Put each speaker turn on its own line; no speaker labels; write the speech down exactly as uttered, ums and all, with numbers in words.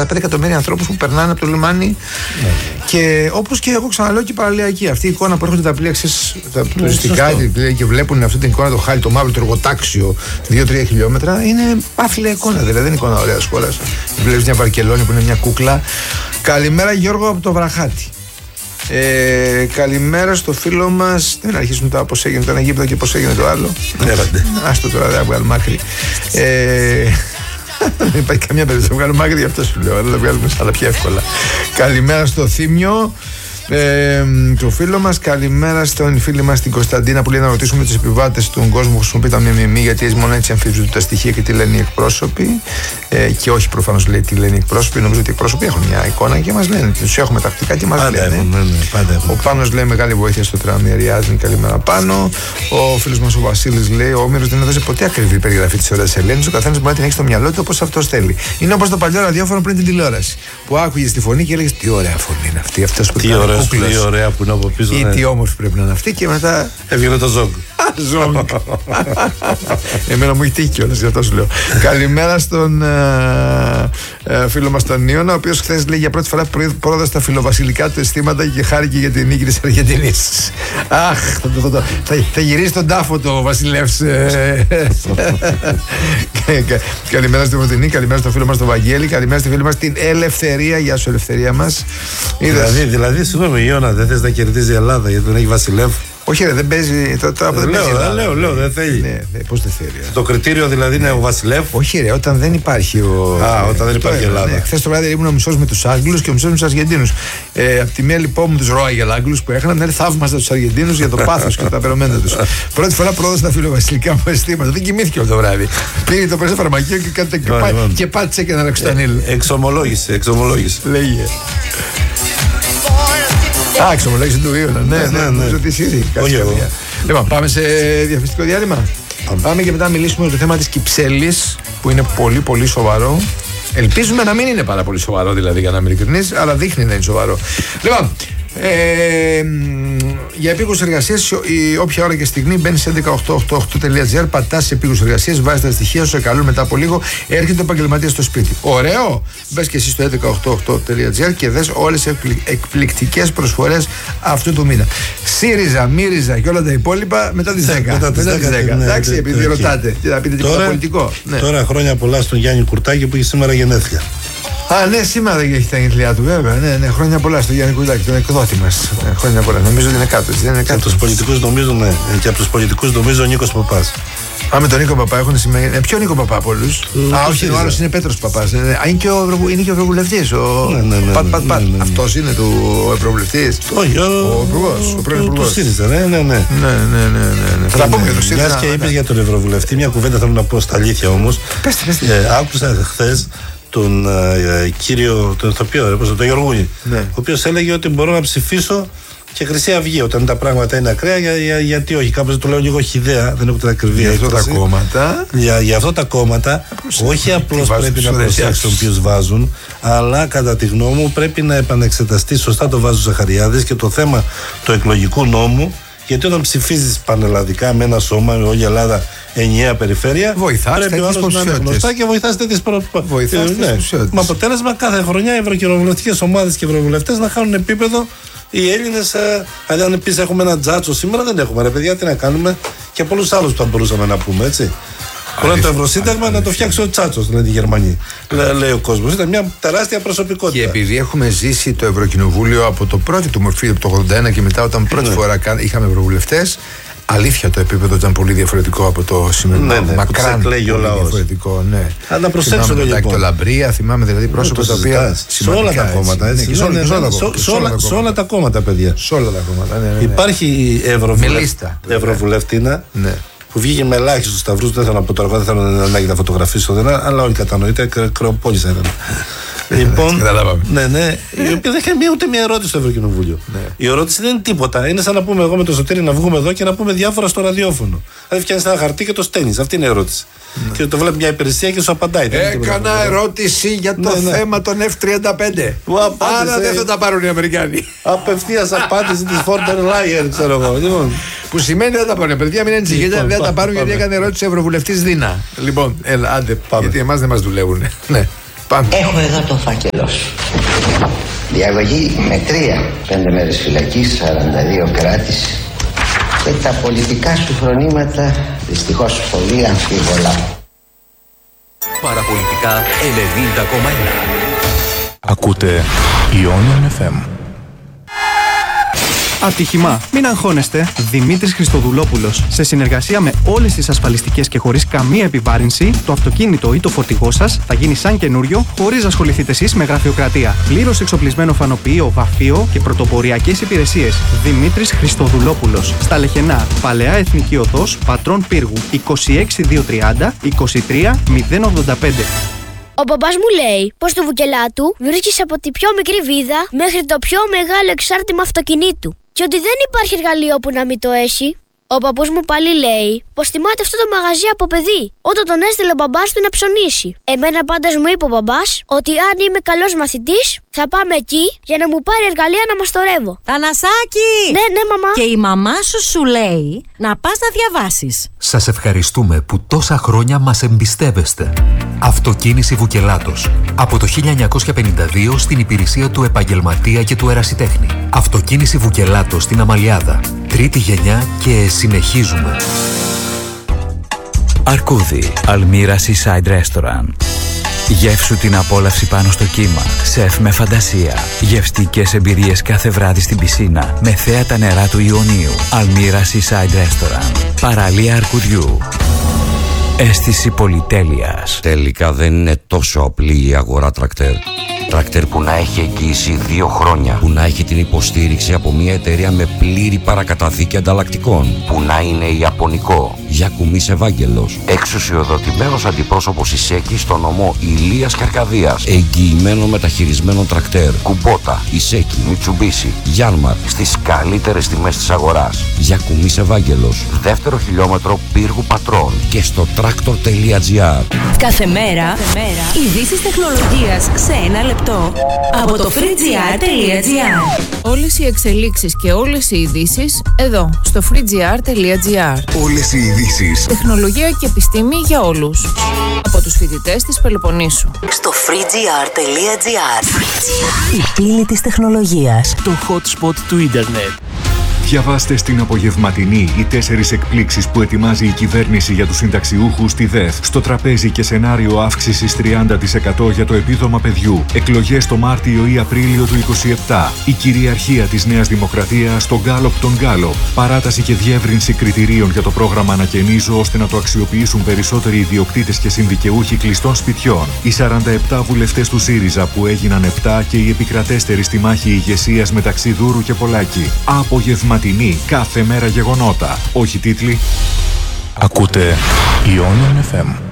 δεκαπέντε εκατομμύρια ανθρώπους που περνάνε από το λιμάνι. Ναι. Και όπως και εγώ ξαναλέω και η παραλιακή. Αυτή η εικόνα που έρχονται τα πλοία, τα τουριστικά και βλέπουν αυτή την εικόνα, το χάλι, το μαύρο, το εργοτάξιο δύο τρία χιλιόμετρα, είναι άθλια εικόνα. Δηλαδή δεν είναι εικόνα ωραίας χώρας. Βλέπεις μια Βαρκελόνη που είναι μια κούκλα. Καλημέρα Γιώργο από το Βραχάτι. Ε, καλημέρα στο φίλο μας. Δεν αρχίσουν τώρα πώς έγινε το ένα γήπεδο και πώς έγινε το άλλο. Άστο τώρα, δεν θα βγάλουμε άκρη. ε, Δεν υπάρχει καμία περίπτωση να βγάλουμε άκρη, γι' αυτό σου λέω. Δεν θα βγάλουμε άλλα πιο εύκολα. Καλημέρα στο Θήμιο. Ε, το φίλο μας, καλημέρα στον φίλο μας την Κωνσταντίνα που λέει να ρωτήσουμε τους επιβάτες του κόσμου που χρησιμοποιεί τα ΜΜΜ γιατί μόνο έτσι αμφισβητούν τα στοιχεία και τι λένε οι εκπρόσωποι. Ε, και όχι προφανώς λέει τι λένε οι εκπρόσωποι. Νομίζω ότι οι εκπρόσωποι έχουν μια εικόνα και μας λένε. Τους έχουμε τακτικά και μας λένε. Έχουν, ναι, ναι, πάντα έχουν. Ο Πάνος λέει μεγάλη βοήθεια στο τραμ Ριάζνη. Καλημέρα Πάνο. Ο φίλος μας ο Βασίλης λέει: Ο Όμηρος δεν έδωσε ποτέ ακριβή περιγραφή της ωραίας Ελένης. Ο καθένας μπορεί να την έχει στο μυαλό του όπως αυτός θέλει. Είναι όπως το παλιό ραδιόφωνο πριν την τηλεόραση. Που άκουγε τη φωνή και έλεγε: Τι ωραία φωνή είναι αυτή. Αυτός που
τι ωραία που είναι από πίσω.
Ή τι όμορφη πρέπει να είναι αυτή και μετά.
Έβγαινε το ζόγκ.
Ζόγκ. Εμένα μου έχει τύχει κιόλας, γι' αυτό σου λέω. Καλημέρα στον ε, ε, φίλο μας τον Νίωνα, ο οποίος χθες λέει για πρώτη φορά πρόδωσε τα φιλοβασιλικά του αισθήματα και χάρηκε για την νίκη της Αργεντινής. Αχ, θα, θα, θα, θα, θα γυρίσει τον τάφο το Βασιλεύς. Καλημέρα στην Μοντινή, καλημέρα στο φίλο μας τον Βαγγέλη, καλημέρα στη φίλη μας την Ελευθερία. Γεια σου, Ελευθερία μας.
Δηλαδή, δηλαδή συγγνώμη, Ιώνα, δεν θες να κερδίζει η Ελλάδα γιατί δεν έχει Βασιλεύ.
Όχι, ρε, δεν παίζει. Τώρα δεν
λέω,
παίζει.
Λέω, λέω, δεν θέλει.
Ναι, ναι, πώς δεν θέλει.
Το κριτήριο δηλαδή είναι ο Βασιλεύ.
Όχι, ρε, όταν δεν υπάρχει ο.
Α, όταν δεν υπάρχει η Ελλάδα.
Ναι, χθες το βράδυ ήμουν ο μισός με τους Άγγλους και ο μισός με τους Αργεντίνους. Ε, απ' τη μία λοιπόν με τους Royal Άγγλους που έχαναν, δηλαδή θαύμαστα τους Αργεντίνους για το πάθος και τα απερωμένα τους. Πρώτη φορά πρόδωσε τα φιλοβασιλικά μου αισθήματα. Δεν κοιμήθηκε όλο το βράδυ. Πήγε το πρώτο φαρμακείο και κάτι και, πά, και πάτησε και ένα ρεξτανίλ.
Εξομολόγησε, εξομολόγησε.
Λέγε. Α, εξομολόγησε του Ιωνα. Ναι, ναι, ναι. Νομίζω ότι εσύ. Λοιπόν, πάμε σε διαφημιστικό διάλειμμα. Πάμε. πάμε και μετά να μιλήσουμε για το θέμα της Κυψέλης που είναι πολύ πολύ σοβαρό. Ελπίζουμε να μην είναι πάρα πολύ σοβαρό δηλαδή για να είμαι ειλικρινής, αλλά δείχνει να είναι σοβαρό. Λοιπόν, ε, για επίκους εργασίες, η όποια ώρα και στιγμή μπαίνει σε έντεκα οχτώ ογδόντα οκτώ τελεία τζι άρ, πατάς σε επίκους εργασίες, βάζεις τα στοιχεία σου, σε καλούν μετά από λίγο, έρχεται ο επαγγελματίας στο σπίτι. Ωραίο! Μπες και εσύ στο έντεκα οχτώ ογδόντα οκτώ τελεία τζι άρ και δες όλες τις εκπληκτικές προσφορές αυτού του μήνα. ΣΥΡΙΖΑ, ΜΥΡΙΖΑ και όλα τα υπόλοιπα μετά τις δέκα. Μετά τις δέκα. Εντάξει, επειδή ρωτάτε, και θα πείτε τίποτα πολιτικό.
Τώρα χρόνια πολλά στον Γιάννη Κουρτάκη που έχει σήμερα γενέθλια.
Α, ναι, σήμερα δεν έχει τα γενέθλιά του, βέβαια. Ναι, ναι, χρόνια πολλά στο Γιάννη Κουρτάκη, τον εκδότη μας. Ναι, χρόνια πολλά. Νομίζω ότι είναι κάτω. Δεν είναι κάτω.
Από τους πολιτικούς νομίζω, ναι. Και από τους πολιτικούς νομίζω ο Νίκος Παπάς.
Α, με τον Νίκο Παπά έχουν σημαίνει. Ε, ποιο Νίκο Παπά από όλους? Mm, Α, όχι, ο άλλος είναι Πέτρος Παπάς. Είναι, είναι και ο, είναι και ο Ευρωβουλευτής. Ο...
Ναι, ναι, ναι,
πατ, πατ, πατ.
Ναι, ναι, ναι.
Αυτός είναι του, ο Ευρωβουλευτής.
Όχι, ο,
ο Υπουργός. Ο πρώην Υπουργός.
Του ΣΥΡΙΖΑ, ναι, ναι, ναι.
Ναι, ναι, ναι, ναι. Θα τα πούμε για το ΣΥΡΙΖΑ.
Μιας και είπες για τον Ευρωβουλευτή, μια κουβέντα θέλω να πω στα αλήθεια όμως.
Πέστε, πέστε.
Άκουσα χθες τον ε, κύριο, τον ηθοποιό, τον Γεωργούνη, ναι. Ο οποίος έλεγε ότι μπορώ να ψηφίσω και Χρυσή Αυγή όταν τα πράγματα είναι ακραία, για, για, γιατί όχι. Κάπως το λέω λίγο χιδέα, δεν έχω την ακριβή
για αυτά τα κόμματα.
Για, για αυτά τα κόμματα, όχι απλώς πρέπει να προσέξουν τον ποιους βάζουν, αλλά κατά τη γνώμη μου πρέπει να επανεξεταστεί σωστά το βάζο Ζαχαριάδης και το θέμα του εκλογικού νόμου. Γιατί όταν ψηφίζεις πανελλαδικά με ένα σώμα, με όλη η Ελλάδα ενιαία περιφέρεια,
βοηθάς
πρέπει ο άλλος να είναι γνωστά και βοηθάς τέτοιες
προϋποθέσεις.
Ναι. Με αποτέλεσμα κάθε χρονιά οι ευρωκοινοβουλευτικές ομάδες και ευρωβουλευτές να χάνουν επίπεδο. Οι Έλληνες, δηλαδή αν επίσης έχουμε ένα τζάτσο σήμερα, δεν έχουμε ρε παιδιά, τι να κάνουμε, και πολλούς άλλους που θα μπορούσαμε να πούμε, έτσι. Πρώτα το Ευρωσύνταγμα να το φτιάξει ο Τσάτσος, λένε οι Γερμανοί. Λέ, λέει ο κόσμος. Ήταν μια τεράστια προσωπικότητα.
Και επειδή έχουμε ζήσει το Ευρωκοινοβούλιο από το πρώτο του μορφή, από το ογδόντα ένα και μετά, όταν πρώτη ναι. φορά είχαμε ευρωβουλευτές, αλήθεια το επίπεδο ήταν πολύ διαφορετικό από το σημερινό.
Ναι, ναι,
μακράν
πολύ
διαφορετικό. Ναι.
Αλλά προσέξτε το λοιπόν.
Το Λαμπρία, θυμάμαι δηλαδή πρόσωπα τα οποία.
Σε όλα τα κόμματα, έτσι. Σε όλα τα κόμματα, παιδιά.
Σε όλα τα κόμματα.
Υπάρχει ευρωβουλευτήνα. Που βγήκε με ελάχιστου σταυρού, δεν θέλω να πω τώρα, δεν θέλω να έχει τα φωτογραφίσω, αλλά όλοι κατανοείτε, κρεοπόλησα ήταν. Λοιπόν, ναι, ναι, η οποία δεν είχε μία, ούτε μία ερώτηση στο Ευρωκοινοβούλιο. Ναι. Η ερώτηση δεν είναι τίποτα. Είναι σαν να πούμε εγώ με το Σωτήρι να βγούμε εδώ και να πούμε διάφορα στο ραδιόφωνο. Δηλαδή φτιάχνει ένα χαρτί και το στέλνει. Αυτή είναι η ερώτηση. Ναι. Και το βλέπει μια υπηρεσία και σου απαντάει.
Έκανα ερώτηση για το ναι, ναι. θέμα των εφ τριάντα πέντε. Άρα δεν θα τα πάρουν οι Αμερικάνοι.
Απευθεία απάντηση τη Φόρτερ Λάιερ, ξέρω εγώ. Λοιπόν.
Που σημαίνει δεν θα τα πάρουν. Παιδιά, μην ανησυχείτε, δεν θα τα πάρουν γιατί έκανε ερώτηση ο Ευρωβουλευτή Δίνα. Λοιπόν, έλα, άντε, γιατί εμά δεν μα δουλεύουν. Ναι. Πάμε.
Έχω εδώ το φάκελο σου. Διαγωγή με τρία. Πέντε μέρες φυλακή, σαράντα δύο κράτηση. Και τα πολιτικά σου φρονήματα δυστυχώς πολύ αμφίβολα.
Παραπολιτικά ενενήντα κόμμα ένα.
Ακούτε Ionian εφ εμ.
Ατύχημα. Μην αγχώνεστε. Δημήτρης Χριστοδουλόπουλος. Σε συνεργασία με όλες τις ασφαλιστικές και χωρίς καμία επιβάρυνση, το αυτοκίνητο ή το φορτηγό σας θα γίνει σαν καινούριο, χωρίς να ασχοληθείτε εσείς με γραφειοκρατία. Πλήρως εξοπλισμένο φανοποιείο, βαφείο και πρωτοποριακές υπηρεσίες. Δημήτρης Χριστοδουλόπουλος. Στα Λεχενά, Παλαιά Εθνική Οδός, Πατρών Πύργου, είκοσι έξι χιλιάδες διακόσια τριάντα είκοσι τρία μηδέν ογδόντα πέντε.
Ο μπαμπάς μου λέει πως το βουκελάτου βρίσκεις από τη πιο μικρή βίδα μέχρι το πιο μεγάλο εξάρτημα αυτοκινήτου και ότι δεν υπάρχει εργαλείο που να μην το έχει. Ο παππούς μου πάλι λέει πως θυμάται αυτό το μαγαζί από παιδί, όταν τον έστειλε ο μπαμπάς του να ψωνίσει. Εμένα πάντως μου είπε ο μπαμπάς ότι αν είμαι καλός μαθητής θα πάμε εκεί για να μου πάρει εργαλεία να μαστορεύω.
Θανασάκη!
Ναι, ναι, μαμά.
Και η μαμά σου σου λέει να πας να διαβάσεις.
Σας ευχαριστούμε που τόσα χρόνια μας εμπιστεύεστε. Αυτοκίνηση Βουκελάτος. Από το χίλια εννιακόσια πενήντα δύο στην υπηρεσία του επαγγελματία και του ερασιτέχνη. Αυτοκίνηση Βουκελάτος στην Αμαλιάδα. Τρίτη γενιά και συνεχίζουμε.
Αρκούδι, Αλμύρα Seaside Restaurant. Γεύσου την απόλαυση πάνω στο κύμα. Σεφ με φαντασία. Γευστικές εμπειρίες κάθε βράδυ στην πισίνα. Με θέα τα νερά του Ιωνίου. Αλμύρα Seaside Restaurant. Παραλία Αρκουδιού. Αίσθηση πολυτέλειας.
Τελικά δεν είναι τόσο απλή η αγορά τρακτέρ. Τρακτέρ που να έχει εγγύηση δύο χρόνια. Που να έχει την υποστήριξη από μια εταιρεία με πλήρη παρακαταθήκη ανταλλακτικών. Που να είναι ιαπωνικό. Γιακουμής Ευάγγελος. Εξουσιοδοτημένος αντιπρόσωπος Ισέκη στο νομό Ηλίας και Αρκαδίας. Εγγυημένο μεταχειρισμένο τρακτέρ. Κουμπότα, Ισέκη, Μιτσουμπίσι, Γιάνμαρ. Στις καλύτερες τιμές της αγοράς. Γιακουμής Ευάγγελος. Δεύτερο χιλιόμετρο Πύργου Πατρών. Και στο τρακτορ τελεία τζι άρ.
Κάθε μέρα, ειδήσεις τεχνολογίας σε ένα λεπτό από το free g r τελεία τζι άρ.
Όλες οι εξελίξεις και όλες οι ειδήσεις εδώ στο free g r τελεία τζι άρ.
Όλες οι ειδήσεις.
Τεχνολογία και επιστήμη για όλους. Από τους φοιτητές της Πελοποννήσου.
Στο free g r τελεία τζι άρ. Η πύλη της τεχνολογίας.
Το hot spot του ίντερνετ. Διαβάστε στην απογευματινή οι τέσσερις εκπλήξεις που ετοιμάζει η κυβέρνηση για τους συνταξιούχους στη ΔΕΘ. Στο τραπέζι και σενάριο αύξησης τριάντα τοις εκατό για το επίδομα παιδιού. Εκλογές το Μάρτιο ή Απρίλιο του είκοσι επτά. Η κυριαρχία της Νέας Δημοκρατίας στο γκάλοπ των γκάλοπ. Παράταση και διεύρυνση κριτηρίων για το πρόγραμμα Ανακαινίζω ώστε να το αξιοποιήσουν περισσότεροι ιδιοκτήτες και συνδικαιούχοι κλειστών σπιτιών. Οι σαράντα επτά βουλευτές του ΣΥΡΙΖΑ που έγιναν επτά και οι επικρατέστεροι στη μάχη ηγεσίας μεταξύ Δούρου και Πολάκη. Απογευματινή. Κάθε μέρα γεγονότα. Όχι τίτλοι. Ακούτε Ionian εφ εμ.